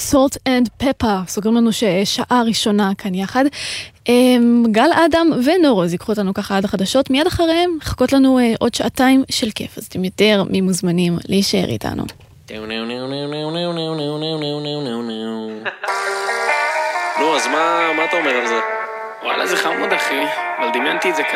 Salt and Pepper, סוגרים לנו ששעה ראשונה כאן יחד. גל אדם ונורוז ייקחו אותנו ככה עד החדשות, מיד אחריהם חכות לנו עוד שעתיים של כיף, אז אתם יותר ממוזמנים להישאר איתנו. נו, אז מה אתה אומר על זה? וואלה, זה חמוד אחי, אבל דמיינתי את זה